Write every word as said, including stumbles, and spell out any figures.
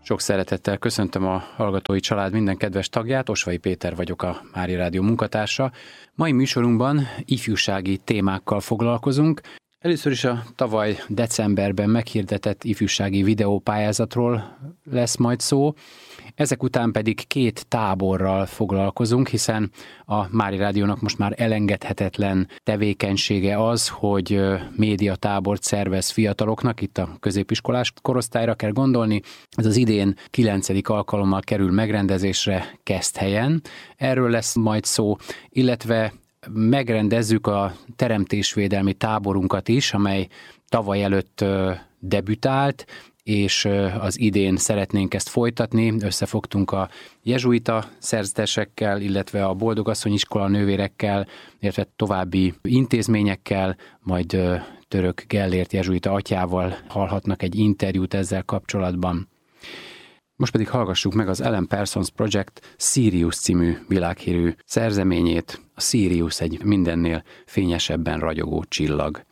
Sok szeretettel köszöntöm a hallgatói család minden kedves tagját, Osvai Péter vagyok, a Mária Rádió munkatársa. Mai műsorunkban ifjúsági témákkal foglalkozunk. Először is a tavaly decemberben meghirdetett ifjúsági videópályázatról lesz majd szó. Ezek után pedig két táborral foglalkozunk, hiszen a Mária Rádiónak most már elengedhetetlen tevékenysége az, hogy médiatábort szervez fiataloknak, itt a középiskolás korosztályra kell gondolni. Ez az idén kilencedik alkalommal kerül megrendezésre Keszthelyen. Erről lesz majd szó, illetve megrendezzük a teremtésvédelmi táborunkat is, amely tavaly előtt debütált, és az idén szeretnénk ezt folytatni. Összefogtunk a jezsuita szerzetesekkel, illetve a Boldogasszony iskola nővérekkel, illetve további intézményekkel, majd Török Gellért jezsuita atyával hallhatnak egy interjút ezzel kapcsolatban. Most pedig hallgassuk meg az Alan Parsons Project Sirius című világhírű szerzeményét. A Sirius egy mindennél fényesebben ragyogó csillag.